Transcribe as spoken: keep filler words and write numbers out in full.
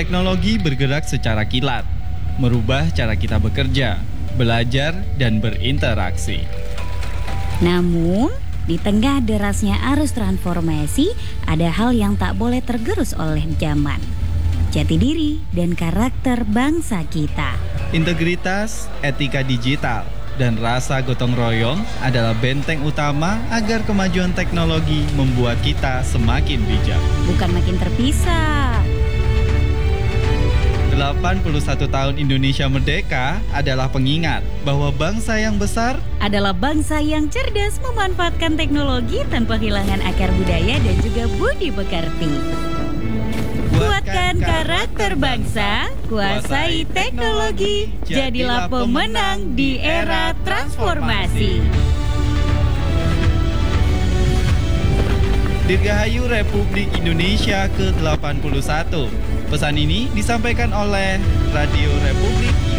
Teknologi bergerak secara kilat, merubah cara kita bekerja, belajar, dan berinteraksi. Namun, di tengah derasnya arus transformasi, ada hal yang tak boleh tergerus oleh zaman. Jati diri dan karakter bangsa kita. Integritas, etika digital, dan rasa gotong royong adalah benteng utama agar kemajuan teknologi membuat kita semakin bijak. Bukan makin terpisah. delapan puluh satu tahun Indonesia merdeka adalah pengingat bahwa bangsa yang besar Adalah bangsa yang cerdas memanfaatkan teknologi tanpa kehilangan akar budaya dan juga budi pekerti. Kuatkan karakter bangsa, kuasai teknologi, jadilah pemenang di era transformasi. Dirgahayu Republik Indonesia ke delapan puluh satu. Pesan ini disampaikan oleh Radio Republik